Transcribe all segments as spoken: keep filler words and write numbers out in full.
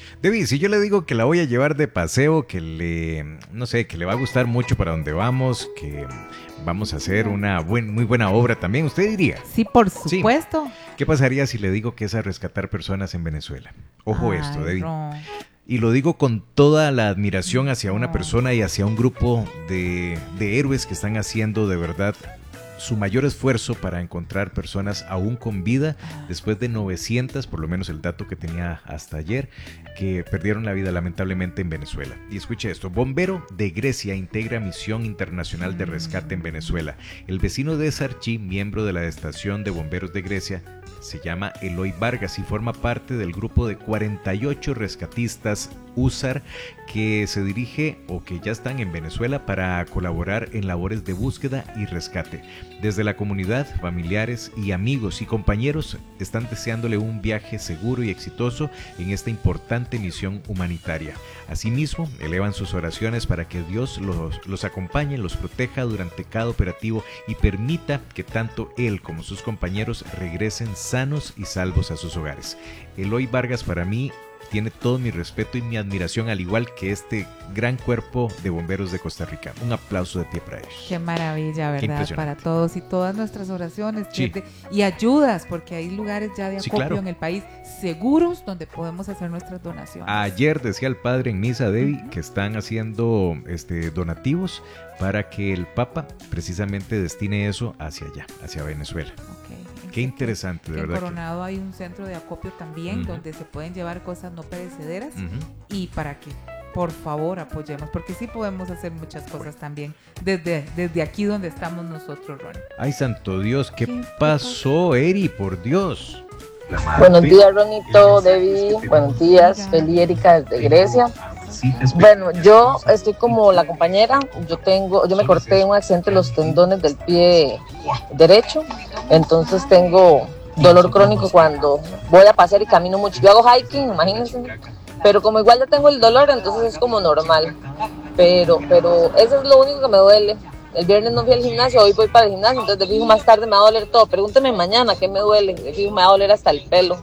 Debbie, si yo le digo que la voy a llevar de paseo, que le, no sé, que le va a gustar mucho para donde vamos, que vamos a hacer una buen, muy buena obra también, ¿usted diría? Sí, por supuesto. Sí. ¿Qué pasaría si le digo que es a rescatar personas en Venezuela? Ojo. Ay, esto, Debbie. No. Y lo digo con toda la admiración hacia una persona y hacia un grupo de, de héroes que están haciendo de verdad su mayor esfuerzo para encontrar personas aún con vida después de novecientas, por lo menos el dato que tenía hasta ayer, que perdieron la vida lamentablemente en Venezuela. Y escuche esto: bombero de Grecia integra misión internacional de rescate en Venezuela. El vecino de Sarchi, miembro de la estación de bomberos de Grecia, se llama Eloy Vargas y forma parte del grupo de cuarenta y ocho rescatistas U S A R que se dirige o que ya están en Venezuela para colaborar en labores de búsqueda y rescate. Desde la comunidad, familiares y amigos y compañeros están deseándole un viaje seguro y exitoso en esta importante misión humanitaria. Asimismo, elevan sus oraciones para que Dios los, los acompañe, los proteja durante cada operativo y permita que tanto él como sus compañeros regresen sanos y salvos a sus hogares. Eloy Vargas para mí tiene todo mi respeto y mi admiración, al igual que este gran cuerpo de bomberos de Costa Rica. Un aplauso de pie para ellos. Qué maravilla, ¿verdad? Para todos y todas nuestras oraciones, sí. Y ayudas, porque hay lugares ya de acopio, sí, claro, en el país seguros donde podemos hacer nuestras donaciones. Ayer decía el padre en misa, Debbie, que están haciendo este, donativos para que el Papa precisamente destine eso hacia allá, hacia Venezuela. Okay. Qué interesante, de verdad. En Coronado que... hay un centro de acopio también, uh-huh, donde se pueden llevar cosas no perecederas, uh-huh, y para que por favor apoyemos, porque sí podemos hacer muchas cosas, bueno, también desde, desde aquí donde estamos nosotros, Ronnie. Ay, santo Dios, ¿qué, ¿Qué pasó, Eri? Por Dios. Buenos días, Ronito, Debbie, buenos días, Feli, Erika desde Grecia. Bueno, yo estoy como la compañera, yo tengo, yo me corté en un accidente los tendones del pie derecho, entonces tengo dolor crónico cuando voy a pasear y camino mucho. Yo hago hiking, imagínense, pero como igual ya tengo el dolor, entonces es como normal, pero, pero eso es lo único que me duele. El viernes no fui al gimnasio, hoy voy para el gimnasio, entonces de fijo más tarde me va a doler todo. Pregúnteme mañana qué me duele, de fijo me va a doler hasta el pelo.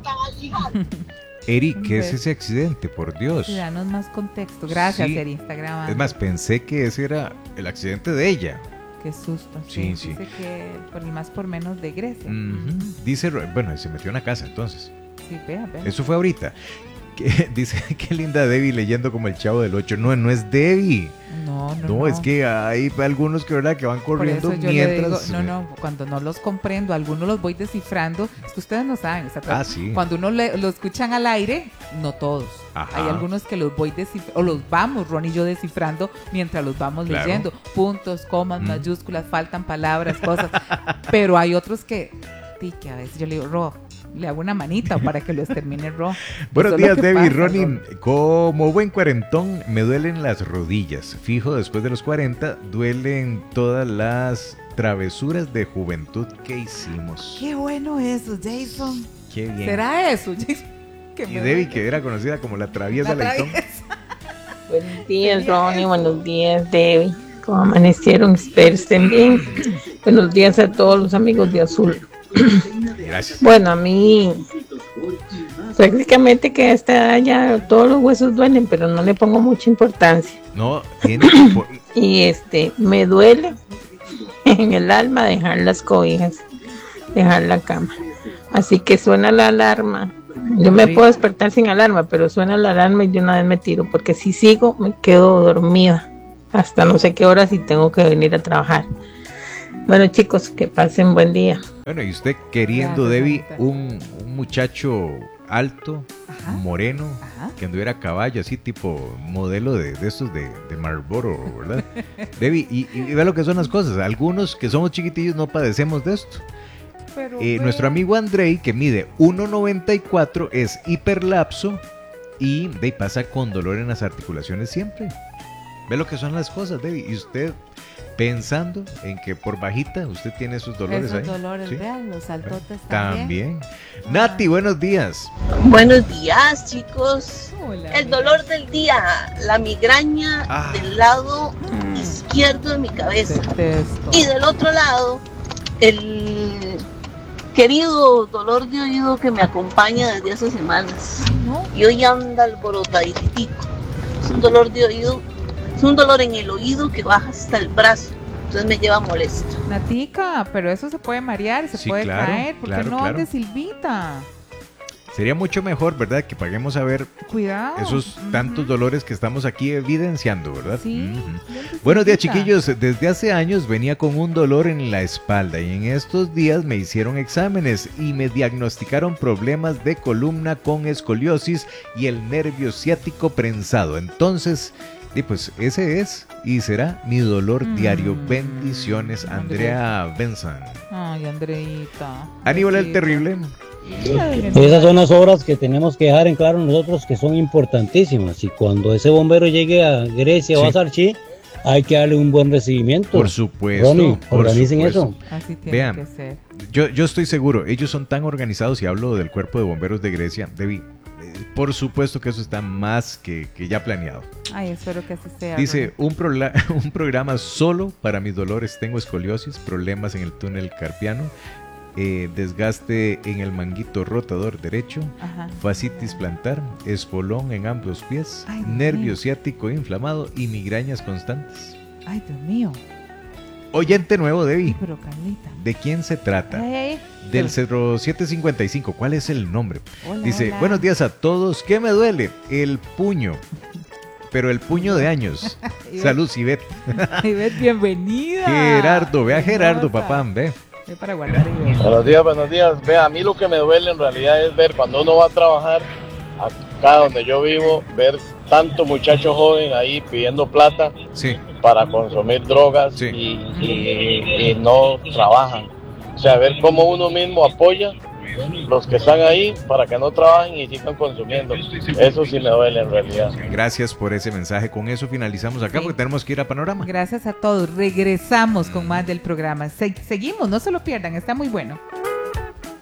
Eri, ¿qué es ese accidente? Por Dios. Sí, danos más contexto. Gracias, sí. Eri, está grabando. Es más, pensé que ese era el accidente de ella. Qué susto. Sí, sí. Dice que por el más por menos de Grecia. Uh-huh. Dice, bueno, se metió en la casa entonces. Sí, vea, vea. Eso fue ahorita. Que, dice, qué linda Debbie leyendo como el Chavo del Ocho. No, no es Debbie. No, no, no, no. Es que hay algunos que, ¿verdad?, que van corriendo Por eso yo mientras... le digo, no, no, cuando no los comprendo, algunos los voy descifrando. Es que ustedes no saben. O sea, ah, sí. Cuando uno le, lo escuchan al aire, no todos. Ajá. Hay algunos que los voy descifrando, o los vamos, Ron y yo, descifrando mientras los vamos, claro, leyendo. Puntos, comas, mm. mayúsculas, faltan palabras, cosas. Pero hay otros que, sí, que a veces yo le digo, Ro, le hago una manita para que los termine Ro. Buenos días, Debbie y Ronnie. Como buen cuarentón, me duelen las rodillas. Fijo, después de los cuarenta, duelen todas las travesuras de juventud que hicimos. Qué bueno eso, Jason. Qué bien. ¿Será eso, Jason? Que y Debbie, que era conocida como la traviesa Leitón. Buenos días, Ronnie. Buenos días, Debbie. ¿Cómo amanecieron? Espero estén bien. Buenos días a todos los amigos de Azul. Gracias. Bueno, a mí prácticamente que a esta edad ya todos los huesos duelen, pero no le pongo mucha importancia. No, tiene y este, me duele en el alma dejar las cobijas, dejar la cama. Así que suena la alarma. Yo me puedo despertar sin alarma, pero suena la alarma y de una vez me tiro, porque si sigo me quedo dormida hasta no sé qué hora si tengo que venir a trabajar. Bueno, chicos, que pasen buen día. Bueno, y usted queriendo, Debbie, un, un muchacho alto, ajá, moreno, ajá, que anduviera a caballo, así tipo modelo de, de estos de, de Marlboro, ¿verdad? Debbie, y, y vea lo que son las cosas. Algunos que somos chiquitillos no padecemos de esto. Pero, eh, pero... Nuestro amigo Andrei, que mide uno noventa y cuatro, es hiperlapso y de ahí pasa con dolor en las articulaciones siempre. Ve lo que son las cosas, Debbie. Y usted pensando en que por bajita usted tiene esos dolores esos ahí. Esos dolores, ¿sí? Vean, los saltotes también. también. Ah. Nati, buenos días. Buenos días, chicos. Hola, el dolor del día, la migraña ah. del lado mm. izquierdo de mi cabeza. Detesto. Y del otro lado, el querido dolor de oído que me acompaña desde hace semanas. ¿No? Y hoy anda alborotaditico. Es un dolor de oído, es un dolor en el oído que baja hasta el brazo. Entonces me lleva molesto. Natica, pero eso se puede marear, se sí, puede claro, caer. ¿Por qué claro, no claro. ande Silvita? Sería mucho mejor, ¿verdad? Que paguemos a ver Cuidado. esos Uh-huh. tantos dolores que estamos aquí evidenciando, ¿verdad? Sí. Uh-huh. Buenos días, chiquillos. Desde hace años venía con un dolor en la espalda y en estos días me hicieron exámenes y me diagnosticaron problemas de columna con escoliosis y el nervio ciático prensado. Entonces, y pues ese es y será mi dolor mm. diario. Bendiciones, Andrea Benson. Ay, Andreita. Aníbal el Terrible. Esas son las obras que tenemos que dejar en claro nosotros que son importantísimas y cuando ese bombero llegue a Grecia sí. o a Sarchi hay que darle un buen recibimiento. Por supuesto. Ronnie, por organicen supuesto. eso. Así tiene Vean, que ser. Yo, yo estoy seguro, ellos son tan organizados y hablo del cuerpo de bomberos de Grecia, Debbie. Por supuesto que eso está más que, que ya planeado. Ay, espero que así sea. Dice, un, prola- un programa solo para mis dolores. Tengo escoliosis, problemas en el túnel carpiano, eh, desgaste en el manguito rotador derecho, Ajá. fascitis plantar, espolón en ambos pies, Ay, nervio ciático inflamado y migrañas constantes. Ay, Dios mío. Oyente nuevo, Debbie. Sí, pero Carlita. ¿De quién se trata? Hey, Del cero siete cincuenta y cinco. ¿Cuál es el nombre? Hola, Dice, hola. buenos días a todos. ¿Qué me duele? El puño. Pero el puño de años. Salud, Ivette. Ivette, bienvenida. Gerardo, ve a Gerardo, papá, ve. Ve para guardar, Ivette. Buenos días, buenos días. Ve, a mí lo que me duele en realidad es ver cuando uno va a trabajar, acá donde yo vivo, ver tanto muchacho joven ahí pidiendo plata sí. para consumir drogas sí. y, y, y no trabajan. O sea, ver cómo uno mismo apoya los que están ahí para que no trabajen y sigan consumiendo. Eso sí me duele en realidad. Gracias por ese mensaje. Con eso finalizamos acá sí. porque tenemos que ir a Panorama. Gracias a todos. Regresamos con más del programa. Se- seguimos, no se lo pierdan, está muy bueno.